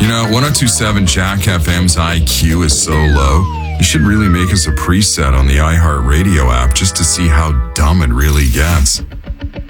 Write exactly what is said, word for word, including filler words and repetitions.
You know, ten twenty-seven Jack F M's I Q is so low, you should really make us a preset on the iHeartRadio app just to see how dumb it really gets.